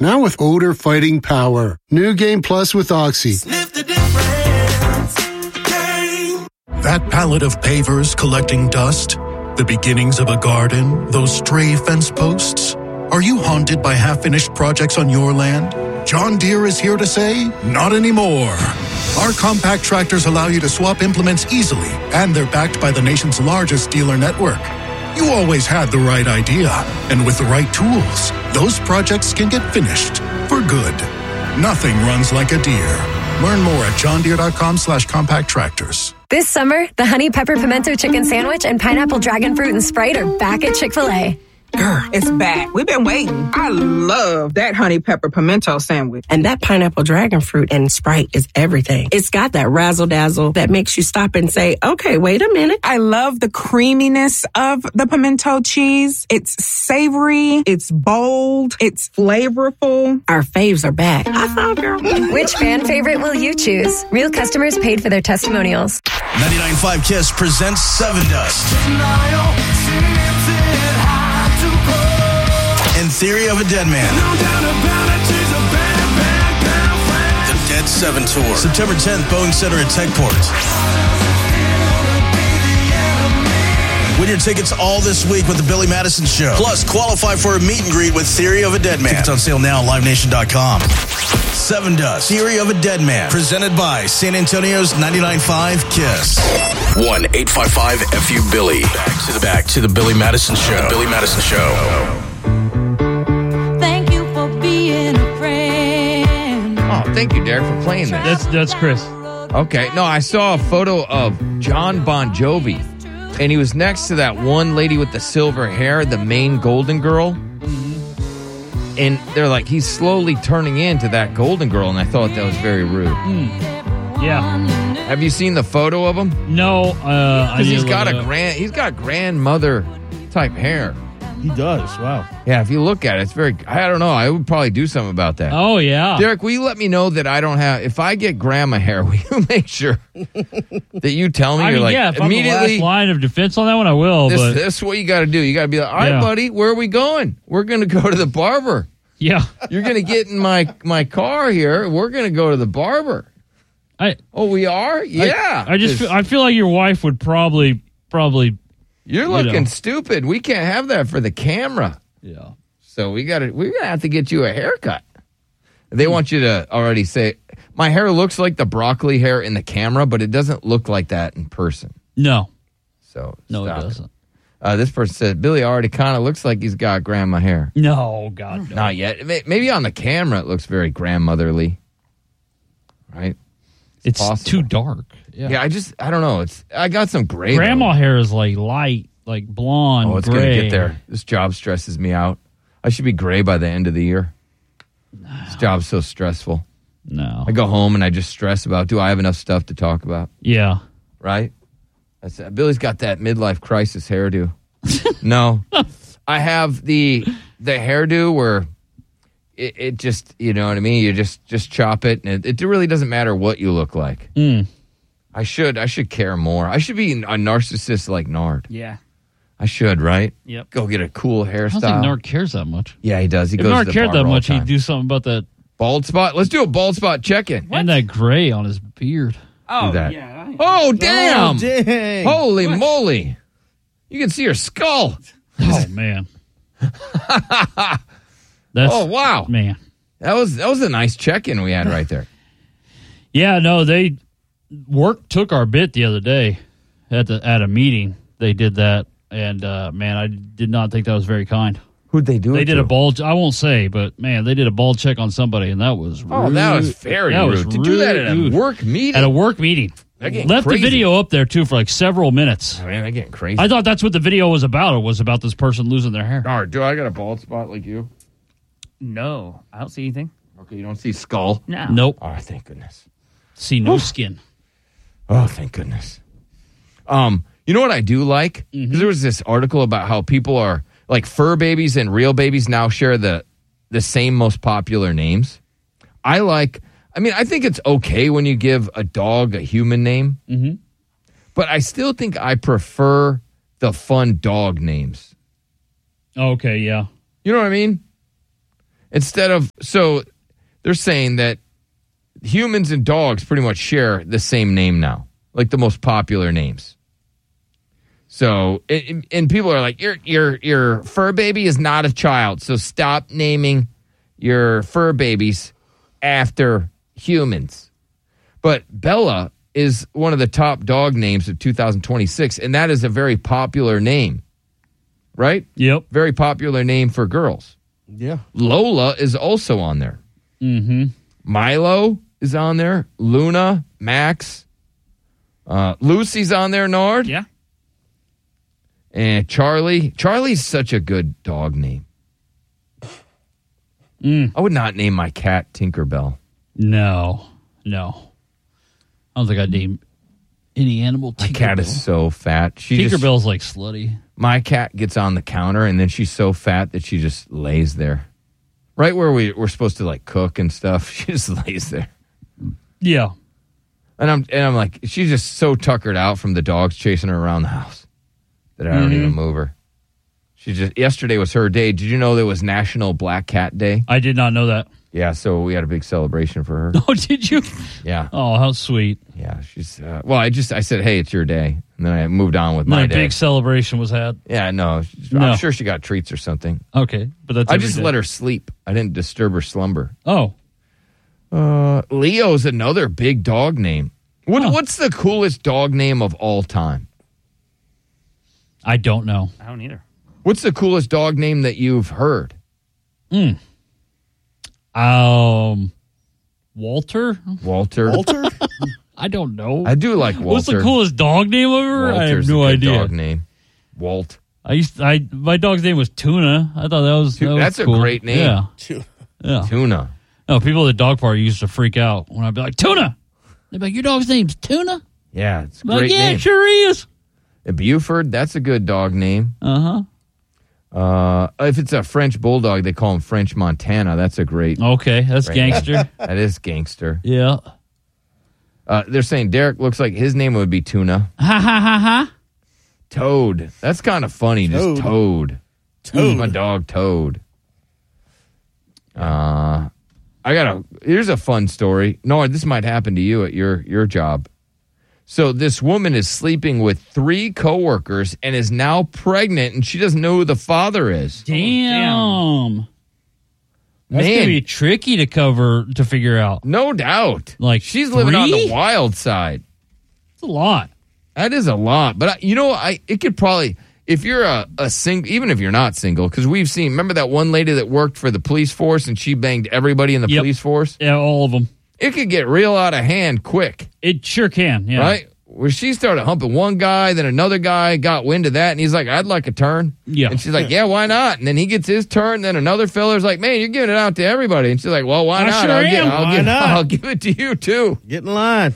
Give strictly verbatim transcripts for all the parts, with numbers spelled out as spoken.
Now with odor-fighting power. New Game Plus with Oxy. Sniff the difference. Game. That pallet of pavers collecting dust? The beginnings of a garden? Those stray fence posts? Are you haunted by half-finished projects on your land? John Deere is here to say, not anymore. Our compact tractors allow you to swap implements easily, and they're backed by the nation's largest dealer network. You always had the right idea, and with the right tools, those projects can get finished for good. Nothing runs like a Deere. Learn more at johndeere.com slash compact tractors. This summer, the Honey Pepper Pimento Chicken Sandwich and Pineapple Dragon Fruit and Sprite are back at Chick-fil-A. Girl, it's back. We've been waiting. I love that honey pepper pimento sandwich. And that pineapple dragon fruit and Sprite is everything. It's got that razzle dazzle that makes you stop and say, okay, wait a minute. I love the creaminess of the pimento cheese. It's savory. It's bold. It's flavorful. Our faves are back. I thought, girl. Which fan favorite will you choose? Real customers paid for their testimonials. ninety-nine point five KISS presents Seven Dust. And Theory of a Dead Man. The Dead Seven Tour. September tenth, Boeing Center at Techport. Win your tickets all this week with the Billy Madison Show. Plus, qualify for a meet and greet with Theory of a Dead Man. Tickets on sale now at live nation dot com. Seven Dust. Theory of a Dead Man. Presented by San Antonio's ninety-nine point five KISS. one eight five five F U Billy. Back to the back to the Billy Madison Show. The Billy Madison Show. Thank you, Derek, for playing that. That's that's Chris. Okay. No, I saw a photo of John Bon Jovi, and he was next to that one lady with the silver hair, the main Golden Girl. Mm-hmm. And they're like, he's slowly turning into that Golden Girl, and I thought that was very rude. Mm. Yeah. Have you seen the photo of him? No. Because uh, he's got a grand, he's got grandmother type hair. He does. Wow. Yeah, if you look at it, it's very, I don't know. I would probably do something about that. Oh, yeah. Derek, will you let me know that I don't have, if I get grandma hair, will you make sure that you tell me? I you're mean, like, yeah, if immediately, I'm the last line of defense on that one, I will. This, but this is what you got to do. You got to be like, all right, yeah. buddy, where are we going? We're going to go to the barber. Yeah. You're going to get in my, my car here. We're going to go to the barber. I. Oh, we are? Yeah. I, I just, feel, I feel like your wife would probably, probably. You're you looking know. stupid. We can't have that for the camera. Yeah. So we got to we're gonna have to get you a haircut. They want you to already say my hair looks like the broccoli hair in the camera, but it doesn't look like that in person. No. So no, stop it doesn't. It. Uh, this person said Billy already kind of looks like he's got grandma hair. No, God, no. Not yet. Maybe on the camera it looks very grandmotherly. Right? It's, it's too dark. Yeah. yeah, I just I don't know. It's I got some gray. Grandma though. hair is like light. Like blonde, Oh, it's gray. going to get there. This job stresses me out. I should be gray by the end of the year. No. This job's so stressful. No. I go home and I just stress about, do I have enough stuff to talk about? Yeah. Right? That's it. Billy's got that midlife crisis hairdo. No. I have the the hairdo where it, it just, you know what I mean? You just, just chop it, and it, it really doesn't matter what you look like. Mm. I should. I should care more. I should be a narcissist like Nard. Yeah. I should, right? Yep. Go get a cool hairstyle. I don't think Nard cares that much. Yeah, he does. He if goes Nard to the cared that barber all much, the time. he'd do something about that bald spot. Let's do a bald spot check-in. And that gray on his beard. Oh, do that. yeah. Oh, damn. Oh, dang. Holy what? moly. You can see her skull. Oh, man. That's, oh, wow. Man. That was that was a nice check-in we had right there. Yeah, no, they work took our bit the other day at the at a meeting. They did that, and uh, man, I did not think that was very kind. Who'd they do They it did to? a bald. I won't say, but man, they did a bald check on somebody, and that was rude. Oh, that was very that rude. Was to do that at rude. a work meeting. At a work meeting. Left crazy. the video up there too for like several minutes. I mean, they're getting crazy. I thought that's what the video was about. It was about this person losing their hair. All right, do I got a bald spot like you? No, I don't see anything. Okay, you don't see skull? No. Nope. Oh, thank goodness. See no skin. Oh, thank goodness. Um, you know what I do like? Because mm-hmm. there was this article about how people are like fur babies and real babies now share the the same most popular names. I like. I mean, I think it's okay when you give a dog a human name, mm-hmm. but I still think I prefer the fun dog names. Okay, yeah. You know what I mean? Instead of, so they're saying that humans and dogs pretty much share the same name now, like the most popular names. So, and, and people are like, your your your fur baby is not a child, so stop naming your fur babies after humans. But Bella is one of the top dog names of two thousand twenty-six, and that is a very popular name, right? Yep. Very popular name for girls. Yeah. Lola is also on there. Mm-hmm. Milo is on there. Luna, Max. Uh, Lucy's on there, Nard. Yeah. And Charlie. Charlie's such a good dog name. Mm. I would not name my cat Tinkerbell. No. No. I don't think I'd name any animal Tinkerbell. My cat is so fat. She Tinkerbell's just, like slutty. My cat gets on the counter, and then she's so fat that she just lays there. Right where we, we're supposed to, like, cook and stuff. She just lays there. Yeah. And I'm and I'm like, she's just so tuckered out from the dogs chasing her around the house that I don't Mhm. even move her. She just yesterday was her day. Did you know there was National Black Cat Day? I did not know that. Yeah, so we had a big celebration for her. Oh, did you? Yeah. Oh, how sweet. Yeah, she's uh, well. I just I said, hey, it's your day, and then I moved on with Then my a day. big celebration was had. Yeah, no, she's- No. I'm sure she got treats or something. Okay, but that's I every just day. let her sleep. I didn't disturb her slumber. Oh, Uh, Leo's another big dog name. What What's the coolest dog name of all time? I don't know. I don't either. What's the coolest dog name that you've heard? Hmm. Um, Walter. Walter. Walter? I don't know. I do like Walter. What's the coolest dog name ever? I have Walter's no a good idea. dog name. Walt. I used to, I my dog's name was Tuna. I thought that was, Tu- that was that's a cool. great name. Yeah, Tuna. yeah. Tuna. No, people at the dog park used to freak out when I'd be like, Tuna. They'd be like, your dog's name's Tuna? Yeah, it's a I'm like, great yeah, name. it sure is. Uh, Buford, that's a good dog name. Uh-huh. Uh, if it's a French bulldog, they call him French Montana. That's a great. Okay, that's great name. gangster. That is gangster. Yeah. Uh, they're saying Derek looks like his name would be Tuna. Ha ha ha ha. Toad. That's kind of funny. Toad. Just Toad. Toad. My dog Toad. Uh, I got a. Here's a fun story. No, this might happen to you at your your job. So this woman is sleeping with three coworkers and is now pregnant, and she doesn't know who the father is. Damn. That's Man. gonna be tricky to cover to figure out. No doubt. Like She's living on three? the wild side. It's a lot. That is a lot. But, I, you know, I it could probably, if you're a, a single, even if you're not single, because we've seen, remember that one lady that worked for the police force and she banged everybody in the Yep. police force? Yeah, all of them. It could get real out of hand quick, It sure can. Yeah. right? Where she started humping one guy, then another guy got wind of that, and he's like, I'd like a turn. Yeah. And she's like, yeah, why not? And then he gets his turn, then another feller's like, man, you're giving it out to everybody. And she's like, well, why I not? sure I'll, give, am. I'll, Why give, not? I'll give it to you, too. Get in line.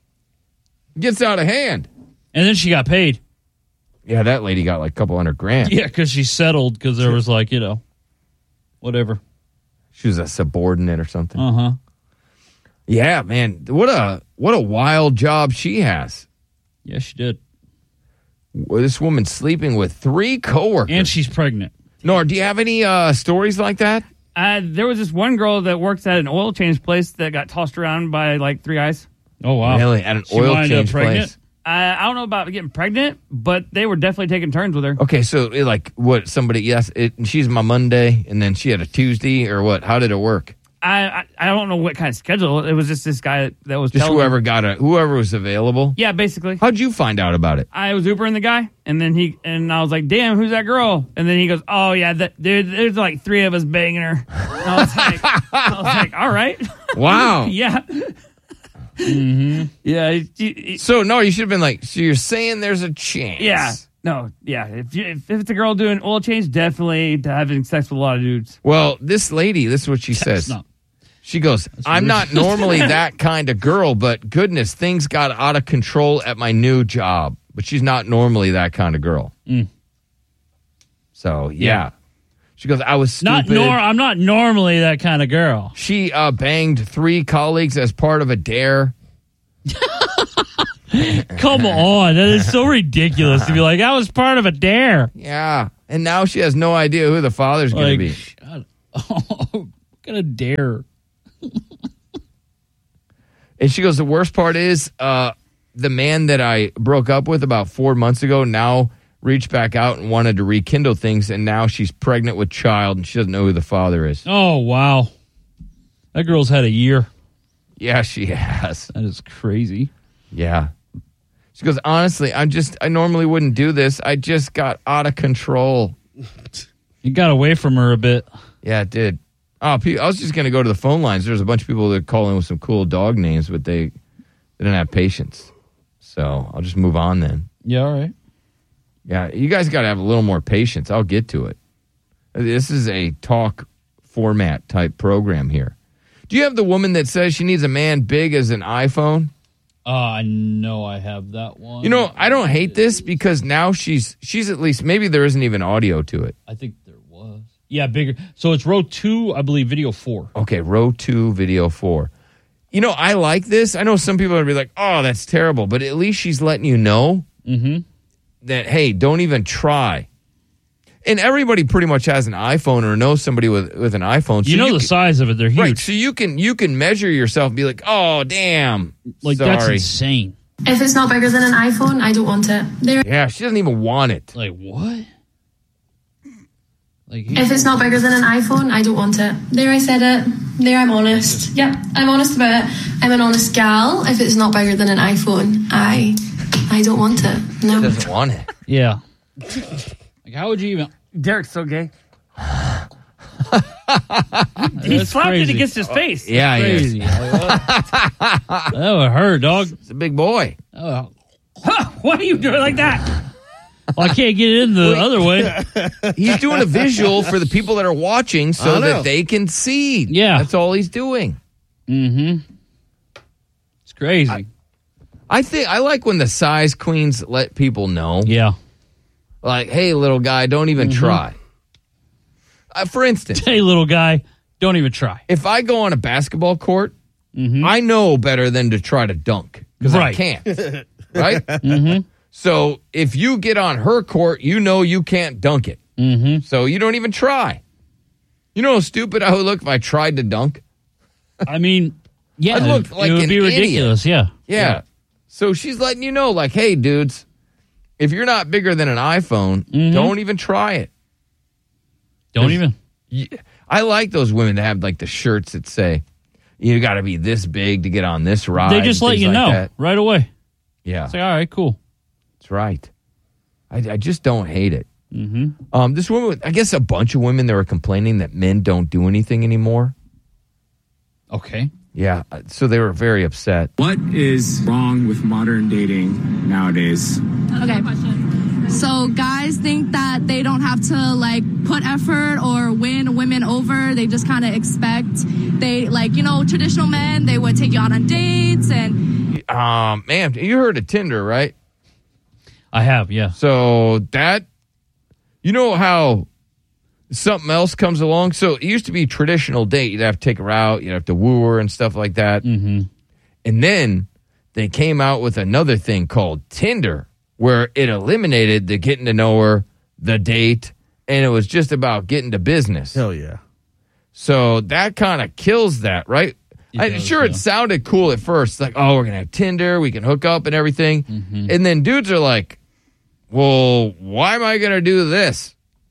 Gets out of hand. And then she got paid. Yeah, that lady got like a couple hundred grand. Yeah, because she settled because there was like, you know, whatever. She was a subordinate or something. Uh huh. Yeah, man. What a what a wild job she has. Yeah, she did. Well, this woman's sleeping with three coworkers. And she's pregnant. Nora, do you have any uh, stories like that? Uh, there was this one girl that works at an oil change place that got tossed around by like three guys. Oh, wow. Really? At an She oil wind up change pregnant? place? Uh, I don't know about getting pregnant, but they were definitely taking turns with her. Okay, so it, like what? Somebody? Yes, it, she's my Monday, and then she had a Tuesday, or what? How did it work? I, I I don't know what kind of schedule. It was just this guy that was Just telling whoever her. got it, whoever was available. Yeah, basically. How'd you find out about it? I was Ubering the guy, and then he and I was like, "Damn, who's that girl?" And then he goes, "Oh yeah, that, dude, there's like three of us banging her." And I was like, "I was like, all right, Wow. yeah, Mm-hmm. yeah, he- he- So no, you should have been like. So you're saying there's a chance? yeah." No, yeah. If, you, if if it's a girl doing oil change, definitely to having sex with a lot of dudes. Well, this lady, this is what she says. not- She goes, I'm weird. not normally that kind of girl, but goodness, things got out of control at my new job. But she's not normally that kind of girl. Mm. So, yeah. Yeah. She goes, I was stupid. Not nor I'm not normally that kind of girl. She uh, banged three colleagues as part of a dare. Come on. That is so ridiculous to be like, I was part of a dare. Yeah. And now she has no idea who the father's going Like, to be. shut up. gonna dare? And she goes, the worst part is uh, the man that I broke up with about four months ago now reached back out and wanted to rekindle things, and now she's pregnant with child, and she doesn't know who the father is. Oh, wow. That girl's had a year. Yeah, she has. That is crazy. Yeah. She goes, honestly, I'm just, I normally wouldn't do this. I just got out of control. You got away from her a bit. Yeah, it did. Oh, pe- I was just going to go to the phone lines. There's a bunch of people that call in with some cool dog names, but they, they didn't have patience. So I'll just move on then. Yeah, all right. Yeah, you guys got to have a little more patience. I'll get to it. This is a talk format type program here. Do you have the woman that says she needs a man big as an iPhone? Uh, I know I have that one. You know, I don't hate this because now she's she's at least, maybe there isn't even audio to it. I think there was. Yeah, bigger. So it's row two, I believe, video four. Okay, row two, video four. You know, I like this. I know some people are going to be like, oh, that's terrible. But at least she's letting you know mm-hmm. that, hey, don't even try. And everybody pretty much has an iPhone or knows somebody with, with an iPhone. So you know you the can, size of it. They're huge. Right, so you can you can measure yourself and be like, oh, damn. Like, sorry. that's insane. If it's not bigger than an iPhone, I don't want it. There. Yeah, she doesn't even want it. Like, what? Like, if it's not bigger than an iPhone, I don't want it. There, I said it. There, I'm honest. Yep, I'm honest about it. I'm an honest gal. If it's not bigger than an iPhone, I I don't want it. No. She doesn't want it. Yeah. Like, how would you even... Derek's so gay. He That's slapped crazy. it against his face. Yeah, Crazy. That would hurt, dog. It's a big boy. Oh. Huh, why are you doing it like that? Well, I can't get it in the other way. He's doing a visual for the people that are watching so that they can see. Yeah. That's all he's doing. Mm-hmm. It's crazy. I, I think I like when the size queens let people know. Yeah. Like, hey, little guy, don't even Mm-hmm. try. Uh, for instance, Hey, little guy, don't even try. if I go on a basketball court, Mm-hmm. I know better than to try to dunk because I Right. can't. Right? Mm-hmm. So if you get on her court, you know you can't dunk it. Mm-hmm. So you don't even try. You know how stupid I would look if I tried to dunk? I mean, yeah, I'd look it, like it would an be idiot. ridiculous. Yeah. Yeah. So she's letting you know, like, hey, dudes, if you're not bigger than an iPhone, Mhm. don't even try it. Don't There's- even. Y- I like those women that have like the shirts that say, you got to be this big to get on this ride. They just and let things you like know that. right away. Yeah. It's like, all right, cool. That's right. I, I just don't hate it. Mm-hmm. Um, this woman, I guess a bunch of women that were complaining that men don't do anything anymore. Okay. Yeah. uh, So they were very upset. What is wrong with modern dating nowadays? Okay. So guys think that they don't have to like put effort or win women over. They just kind of expect they like, you know, traditional men, they would take you out on dates and Um, man, you heard of Tinder, right? I have, yeah. So that, you know how something else comes along? So it used to be traditional date. You'd have to take her out. You'd have to woo her and stuff like that. Mm-hmm. And then they came out with another thing called Tinder, where it eliminated the getting to know her, the date, and it was just about getting to business. Hell yeah. So that kind of kills that, right? It I, does, sure, yeah. it sounded cool at first. Like, oh, we're going to have Tinder. We can hook up and everything. Mm-hmm. And then dudes are like, well, why am I going to do this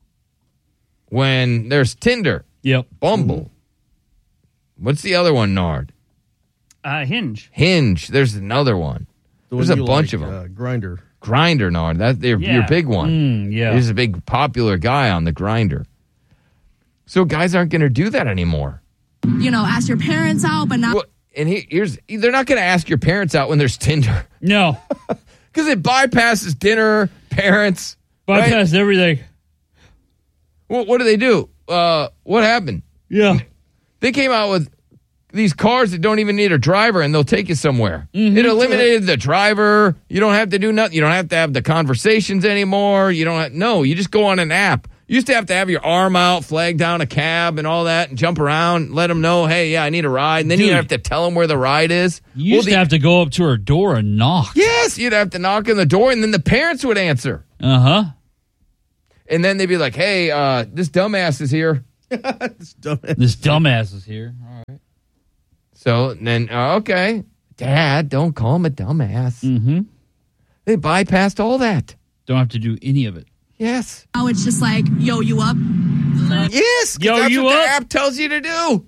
when there's Tinder, Yep. Bumble? Mm-hmm. What's the other one, Nard? Uh, Hinge. Hinge. There's another one. The There's one a you bunch like, of them. Uh, Grinder. Grinder, Nard. That's your, Yeah. your big one. Mm, yeah. He's a big popular guy on the Grinder. So guys aren't going to do that anymore. you know, ask your parents out, but not. Well, and he, here's they're not going to ask your parents out when there's Tinder No. because it bypasses dinner, parents. Bypass right? everything. What, what do they do? Uh, what happened? Yeah. They came out with these cars that don't even need a driver, and they'll take you somewhere. Mm-hmm. It eliminated the driver. You don't have to do nothing. You don't have to have the conversations anymore. You don't have, no, you just go on an app. You used to have to have your arm out, flag down a cab and all that, and jump around, let them know, hey, yeah, I need a ride. And then Dude. you have to tell them where the ride is. You Well, used the- to have to go up to her door and knock. Yes, you'd have to knock on the door, and then the parents would answer. Uh huh. And then they'd be like, hey, uh, this dumbass is here. this dumbass. This dumbass is here. All right. So then, uh, okay, Dad, don't call him a dumbass. Mm-hmm. They bypassed all that. Don't have to do any of it. Yes. Now it's just like, yo, you up? Yes. 'cause Yo, that's you what up? the app tells you to do.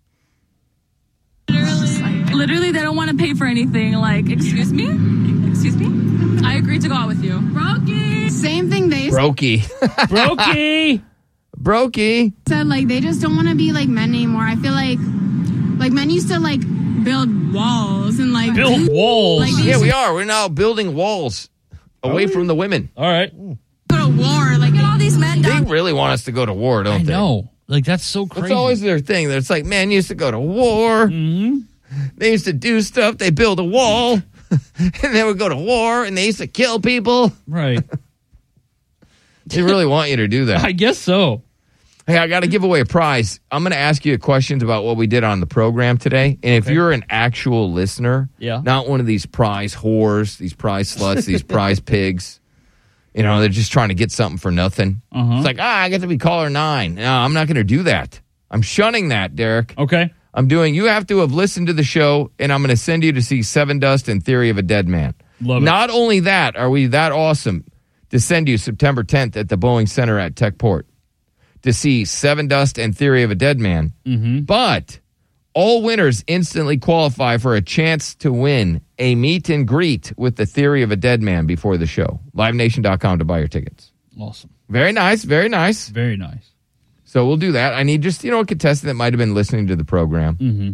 Literally, literally, they don't want to pay for anything. Like, excuse me? Excuse me? I agreed to go out with you. Brokey! Same thing they Brokey. Brokey! Brokey. said, like, they just don't want to be like men anymore. I feel like, like, men used to, like, build walls and, like, Build walls. Like, they Yeah, used we to are. We're now building walls away from the women. All right. go to war. Like, Get all these men They down. really want us to go to war, don't I they? know. Like, that's so crazy. It's always their thing. It's like, man, used to go to war. Mm-hmm. They used to do stuff. They build a wall, and they would go to war, and they used to kill people. Right. They really want you to do that. I guess so. Hey, I got to give away a prize. I'm going to ask you questions about what we did on the program today. And if Okay. you're an actual listener, Yeah. not one of these prize whores, these prize sluts, these prize pigs, you know, they're just trying to get something for nothing. Uh-huh. It's like, ah, I get to be caller nine. No, I'm not going to do that. I'm shunning that, Derek. Okay. I'm doing, you have to have listened to the show, and I'm going to send you to see Seven Dust and Theory of a Dead Man. Love it. Not only that, are we that awesome to send you September tenth at the Boeing Center at Techport to see Seven Dust and Theory of a Dead Man, Mm-hmm. but all winners instantly qualify for a chance to win a meet and greet with the Theory of a Dead Man before the show. live nation dot com to buy your tickets. Awesome. Very nice, very nice. Very nice. So we'll do that. I need just, you know, a contestant that might have been listening to the program. Mm-hmm.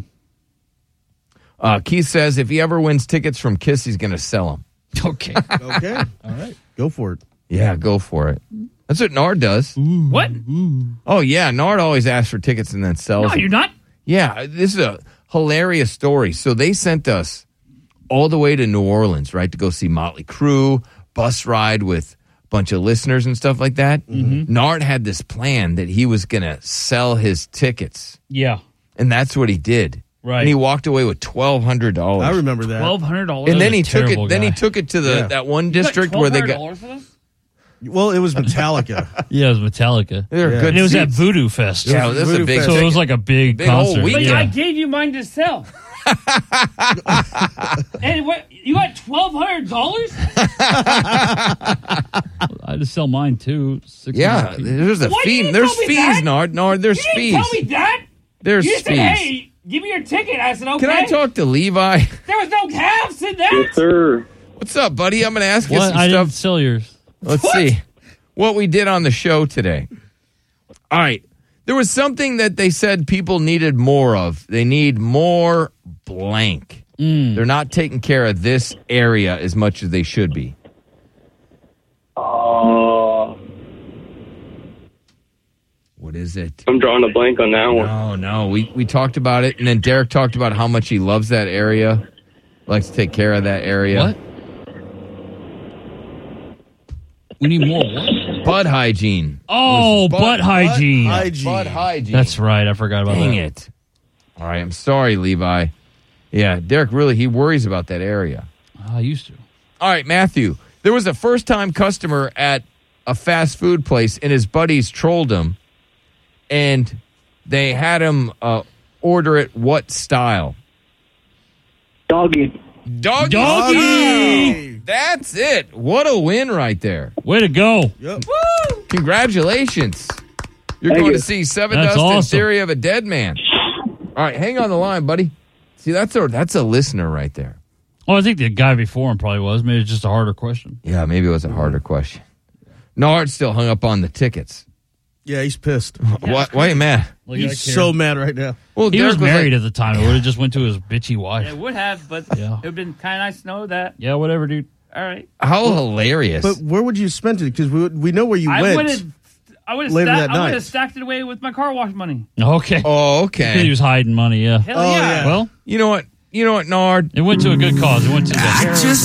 Uh, Keith says if he ever wins tickets from Kiss, he's going to sell them. Okay. Okay. All right. Go for it. Yeah, go for it. That's what Nard does. What? Oh, yeah. Nard always asks for tickets and then sells No, them. you're not. Yeah, this is a hilarious story. So they sent us all the way to New Orleans, right, to go see Motley Crue, bus ride with a bunch of listeners and stuff like that. Mm-hmm. Nard had this plan that he was going to sell his tickets, Yeah. and that's what he did. Right. And he walked away with twelve hundred dollars. I remember that. Twelve hundred dollars. And then he a took it. terrible Then he guy. took it to the Yeah. that one district where they got. For this? Well, it was Metallica. Yeah, it was Metallica. They were Yeah. good And it was at seats. Voodoo Fest. Yeah, this is a Voodoo big. Fest. So it was ticket. like a big, Big old concert. week. But Yeah. I gave you mine to sell. And what? You got twelve hundred dollars? I had to sell mine too. six Yeah, hundred feet. there's a Why you fee. didn't There's tell me fees, that? Nard. Nard, there's You fees. didn't tell me that. There's You just fees. said, "Hey, give me your ticket." I said, "Okay." Can I talk to Levi? There was no calves in that. Yes, sir. What's up, buddy? I'm going to ask you What? some I stuff. didn't sell yours. Let's What? see what we did on the show today. All right. There was something that they said people needed more of. They need more blank. Mm. They're not taking care of this area as much as they should be. Uh, What is it? I'm drawing a blank on that one. No, no. We, we talked about it, and then Derek talked about how much he loves that area, likes to take care of that area. What? We need more what? Bud hygiene. Oh, It was butt hygiene. hygiene. Bud hygiene. That's right. I forgot about Dang that. it. All right, I'm sorry, Levi. Yeah, Derek really, he worries about that area. I used to. All right, Matthew. There was a first-time customer at a fast food place, and his buddies trolled him, and they had him uh, order it what style? Doggy. Doggy. Doggy! style. That's it. What a win right there. Way to go. Yep. Woo! Congratulations. You're Thank going you. to see Seven That's Dust and awesome. Theory of a Dead Man. All right, hang on the line, buddy. See, that's a, that's a listener right there. Oh, I think the guy before him probably was. Maybe it's just a harder question. Yeah, maybe it was a harder question. Nard still hung up on the tickets. Yeah, he's pissed. Why, why are you mad? Like, He's so mad right now. Well, He Derek was married like, at the time. It would have just went to his bitchy wife. It would have, but Yeah. it would have been kind of nice to know that. Yeah, whatever, dude. All right. how hilarious. But where would you spend it? Because we, we know where you I went. would have. I would have. Later Sta- that I would night. have stacked it away with my car wash money. Okay. oh, He okay. was hiding money, yeah. Hell Oh, yeah. yeah. Well, You know what? You know what, Nard? it went to a good cause. It went to the I just